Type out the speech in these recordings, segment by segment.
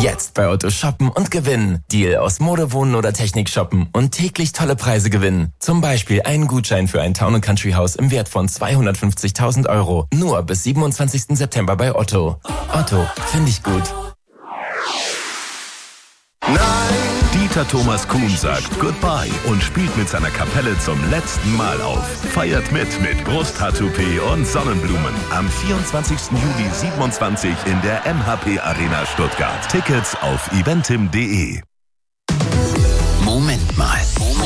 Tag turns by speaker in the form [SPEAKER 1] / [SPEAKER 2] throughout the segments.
[SPEAKER 1] Jetzt bei Otto shoppen und gewinnen. Deal aus Mode, Wohnen oder Technik shoppen und täglich tolle Preise gewinnen. Zum Beispiel einen Gutschein für ein Town & Country Haus im Wert von 250.000 €. Nur bis 27. September bei Otto. Otto, finde ich gut.
[SPEAKER 2] Dieter Thomas Kuhn sagt Goodbye und spielt mit seiner Kapelle zum letzten Mal auf. Feiert mit Brusttattoo-P und Sonnenblumen. Am 24. Juli 27 in der MHP Arena Stuttgart. Tickets auf eventim.de.
[SPEAKER 3] Moment mal.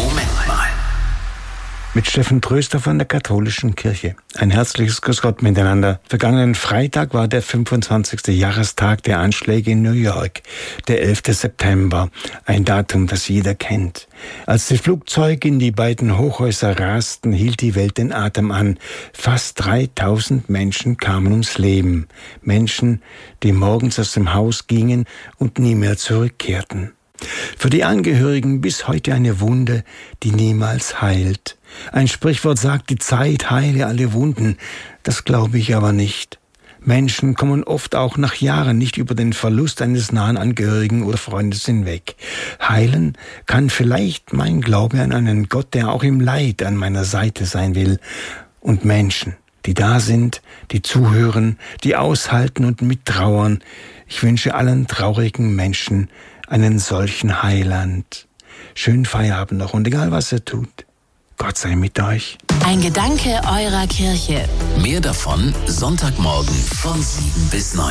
[SPEAKER 4] Mit Steffen Tröster von der Katholischen Kirche. Ein herzliches Grüß Gott miteinander. Vergangenen Freitag war der 25. Jahrestag der Anschläge in New York, der 11. September, ein Datum, das jeder kennt. Als die Flugzeuge in die beiden Hochhäuser rasten, hielt die Welt den Atem an. Fast 3000 Menschen kamen ums Leben. Menschen, die morgens aus dem Haus gingen und nie mehr zurückkehrten. Für die Angehörigen bis heute eine Wunde, die niemals heilt. Ein Sprichwort sagt, die Zeit heile alle Wunden. Das glaube ich aber nicht. Menschen kommen oft auch nach Jahren nicht über den Verlust eines nahen Angehörigen oder Freundes hinweg. Heilen kann vielleicht mein Glaube an einen Gott, der auch im Leid an meiner Seite sein will. Und Menschen, die da sind, die zuhören, die aushalten und mittrauern. Ich wünsche allen traurigen Menschen einen solchen Heiland. Schönen Feierabend noch und egal was ihr tut, Gott sei mit euch.
[SPEAKER 3] Ein Gedanke eurer Kirche. Mehr davon Sonntagmorgen von 7 bis 9.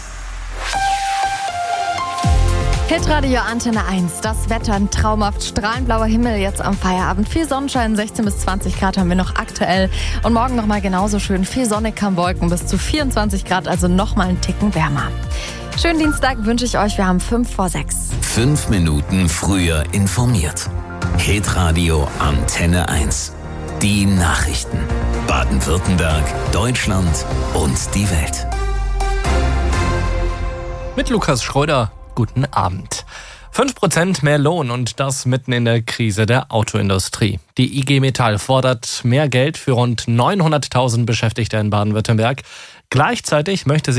[SPEAKER 5] Hitradio Antenne 1, das Wetter, ein traumhaft strahlenblauer Himmel jetzt am Feierabend. Viel Sonnenschein, 16 bis 20 Grad haben wir noch aktuell. Und morgen nochmal genauso schön, viel Sonne, kaum Wolken, bis zu 24 Grad, also nochmal einen Ticken wärmer. Schönen Dienstag wünsche ich euch, wir haben 5:06.
[SPEAKER 3] 5 Minuten früher informiert. Hitradio Antenne 1. Die Nachrichten. Baden-Württemberg, Deutschland und die Welt.
[SPEAKER 6] Mit Lukas Schröder, guten Abend. 5% mehr Lohn und das mitten in der Krise der Autoindustrie. Die IG Metall fordert mehr Geld für rund 900.000 Beschäftigte in Baden-Württemberg. Gleichzeitig möchte sie